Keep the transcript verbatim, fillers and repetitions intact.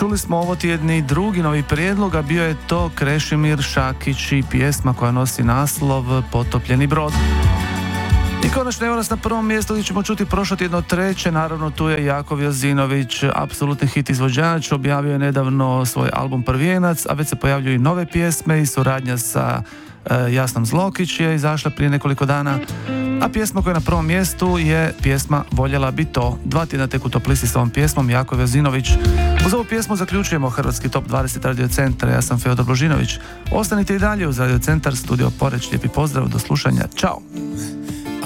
Čuli smo ovo tjedni drugi novi prijedlog, a bio je to Krešimir Šakić i pjesma koja nosi naslov Potopljeni brod. I konačno evo nas na prvom mjestu gdje ćemo čuti prošlo tjedno treće, naravno tu je Jakov Jozinović, apsolutni hit izvođač, objavio je nedavno svoj album Prvijenac, a već se pojavljuju i nove pjesme i suradnja sa e, Jasnom Zlokić je izašla prije nekoliko dana, a pjesma koja je na prvom mjestu je pjesma Voljela bi to. Dva tjedna tek u top listi s ovom pjesmom Jakov Jozinović. Uz ovu pjesmu zaključujemo Hrvatski top dvadeset Radio Centra. Ja sam Feodor Božinović. Ostanite i dalje uz Radio Centar, studio Poreć. Lijepi pozdrav, do slušanja. Ćao!